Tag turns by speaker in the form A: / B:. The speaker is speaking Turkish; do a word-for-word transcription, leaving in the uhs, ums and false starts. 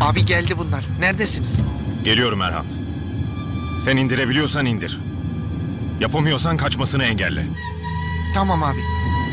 A: Abi geldi bunlar. Neredesiniz?
B: Geliyorum Erhan. Sen indirebiliyorsan indir. Yapamıyorsan kaçmasını engelle.
A: Tamam abi.